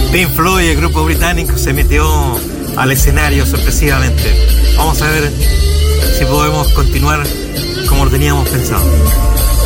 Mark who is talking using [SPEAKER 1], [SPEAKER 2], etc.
[SPEAKER 1] Pink Floyd, el grupo británico, se metió al escenario sorpresivamente. Vamos a ver si podemos continuar como lo teníamos pensado.